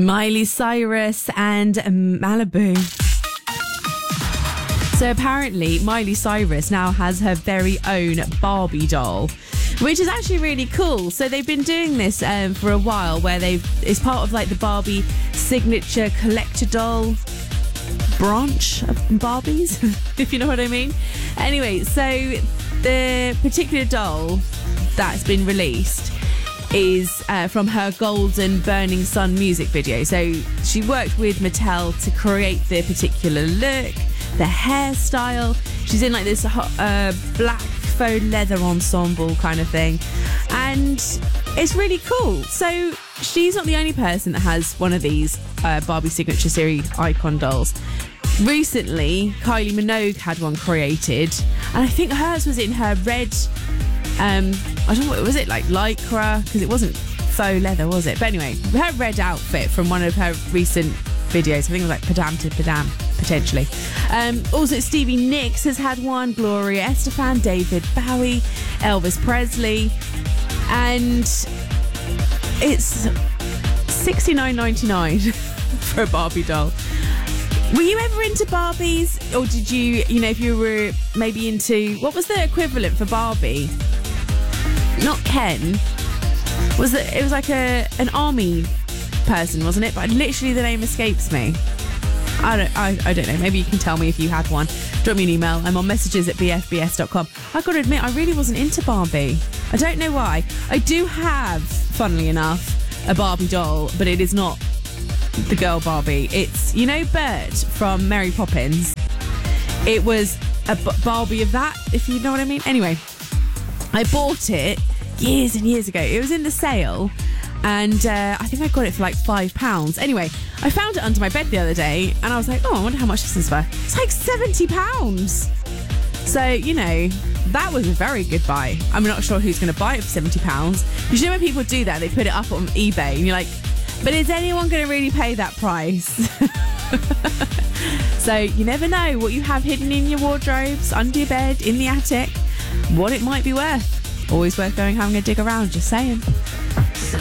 Miley Cyrus and Malibu. So apparently Miley Cyrus now has her very own Barbie doll, which is actually really cool. So they've been doing this for a while, where it's part of like the Barbie signature collector doll branch of Barbies, if you know what I mean. Anyway, so the particular doll that's been released is from her Golden Burning Sun music video. So she worked with Mattel to create the particular look, the hairstyle. She's in like this black faux leather ensemble kind of thing, and it's really cool. So she's not the only person that has one of these Barbie Signature Series icon dolls. Recently, Kylie Minogue had one created, and I think hers was in her red, I don't know, what was it, like lycra? Because it wasn't faux leather, was it? But anyway, her red outfit from one of her recent videos, I think it was like Padam to Padam, potentially. Also, Stevie Nicks has had one, Gloria Estefan, David Bowie, Elvis Presley, and it's $69.99 for a Barbie doll. Were you ever into Barbies? Or did you, if you were maybe into, what was the equivalent for Barbie? Not Ken. It was like an army person, wasn't it? But literally the name escapes me. I don't know. Maybe you can tell me if you had one. Drop me an email. I'm on messages@bfbs.com. I've got to admit, I really wasn't into Barbie. I don't know why. I do have, funnily enough, a Barbie doll, but it is not the girl Barbie. It's, Bert from Mary Poppins. It was a Barbie of that, if you know what I mean. Anyway, I bought it years and years ago. It was in the sale, and I think I got it for like £5. Anyway, I found it under my bed the other day, and I was like, I wonder how much this is for. It's like £70. So, that was a very good buy. I'm not sure who's going to buy it for £70. You know when people do that, they put it up on eBay, and you're like, but is anyone going to really pay that price? So you never know what you have hidden in your wardrobes, under your bed, in the attic, what it might be worth. Always worth having a dig around, just saying.